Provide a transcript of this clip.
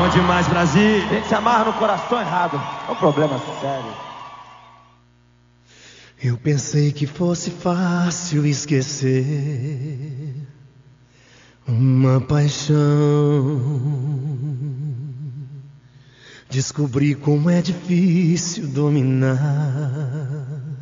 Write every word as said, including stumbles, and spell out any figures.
bom demais, Brasil. A gente se amarra no coração errado. É um problema sério. Eu pensei que fosse fácil esquecer uma paixão. Descobri como é difícil dominar